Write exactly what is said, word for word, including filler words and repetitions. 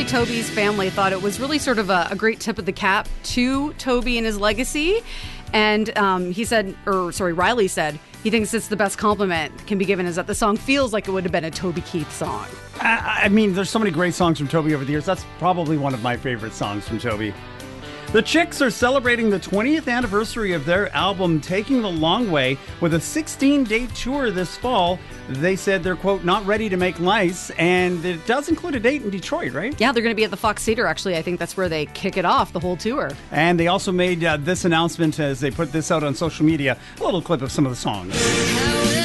apparently Toby's family thought it was really sort of a, a great tip of the cap to Toby and his legacy. And um, he said, or sorry, Riley said, he thinks it's the best compliment that can be given is that the song feels like it would have been a Toby Keith song. I, I mean, there's so many great songs from Toby over the years. That's probably one of my favorite songs from Toby. The Chicks are celebrating the twentieth anniversary of their album Taking the Long Way with a sixteen-date tour this fall. They said they're, quote, not ready to make lice, and it does include a date in Detroit, right? Yeah, they're going to be at the Fox Theater, actually. I think that's where they kick it off, the whole tour. And they also made uh, this announcement as they put this out on social media. A little clip of some of the songs.